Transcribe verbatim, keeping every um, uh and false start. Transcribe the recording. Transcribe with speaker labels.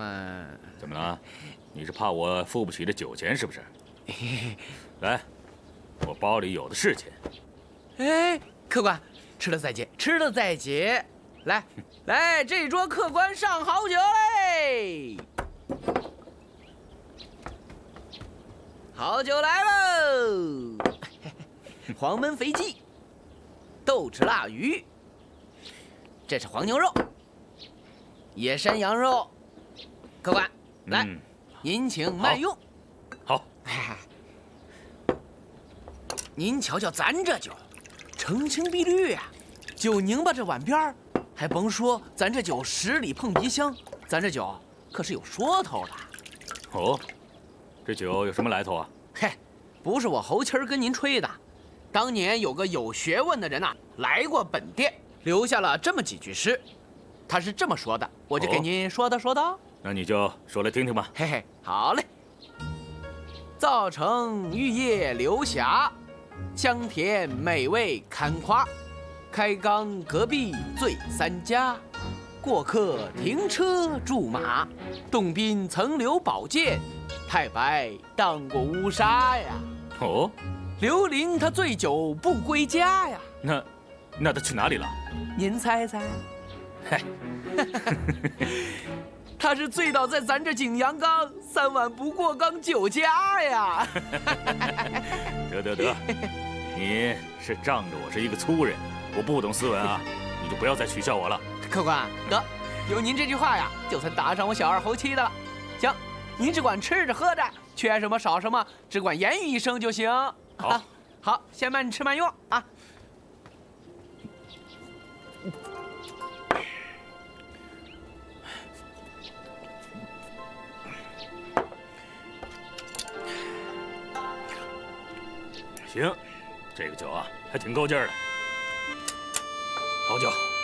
Speaker 1: 嘛？
Speaker 2: 怎么了？你是怕我付不起这酒钱是不是？来，我包里有的是钱。
Speaker 1: 哎，客官，吃了再结，吃了再结。来，来，这桌客官上好酒嘞！好酒来喽！黄焖肥鸡，豆豉腊鱼，这是黄牛肉，野山羊肉。客官，来，
Speaker 2: 嗯、
Speaker 1: 您请慢用。
Speaker 2: 好。
Speaker 1: 好您瞧瞧咱这酒，澄清碧绿呀、啊，酒拧巴这碗边儿，还甭说咱这酒十里碰鼻香，咱这酒可是有说头的。
Speaker 2: 哦，这酒有什么来头啊？
Speaker 1: 嘿，不是我侯七儿跟您吹的，当年有个有学问的人呐、啊，来过本店，留下了这么几句诗，他是这么说的，我就给您说道说道。哦、
Speaker 2: 那你就说来听听吧。
Speaker 1: 嘿嘿，好嘞。造成玉叶流霞，香甜美味堪夸。开缸隔壁醉三家，过客停车驻马。洞宾曾留宝剑，太白当过乌纱呀。
Speaker 2: 哦，
Speaker 1: 刘伶他醉酒不归家呀。
Speaker 2: 那，那他去哪里了？
Speaker 1: 您猜猜？
Speaker 2: 嘿。
Speaker 1: 他是醉倒在咱这景阳冈，三碗不过冈酒家呀！
Speaker 2: 得得得，你是仗着我是一个粗人，我不懂斯文啊，你就不要再取笑我了。
Speaker 1: 客官，得，有您这句话呀，就算打上我小二侯七的了。行，您只管吃着喝着，缺什么少什么，只管言语一声就行。
Speaker 2: 好，
Speaker 1: 啊、好，先慢吃慢用啊。
Speaker 2: 行，这个酒啊还挺够劲儿的，好酒。